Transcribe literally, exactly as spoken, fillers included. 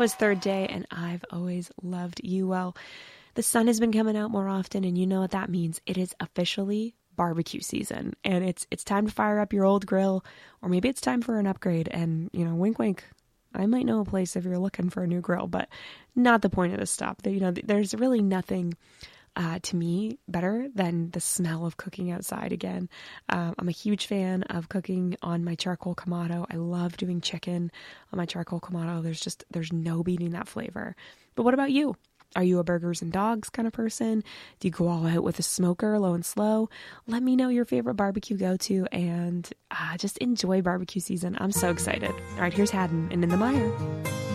was Third Day, and I've always loved you. Well, the sun has been coming out more often, and you know what that means. It is officially barbecue season, and it's it's time to fire up your old grill, or maybe it's time for an upgrade. And, you know, wink, wink, I might know a place if you're looking for a new grill, but not the point of this stuff. You know, there's really nothing Uh, to me better than the smell of cooking outside again. Um, I'm a huge fan of cooking on my charcoal Kamado. I love doing chicken on my charcoal Kamado. There's just, there's no beating that flavor. But what about you? Are you a burgers and dogs kind of person? Do you go all out with a smoker, low and slow? Let me know your favorite barbecue go-to, and uh, just enjoy barbecue season. I'm so excited. All right, here's Haddon and In the Mire.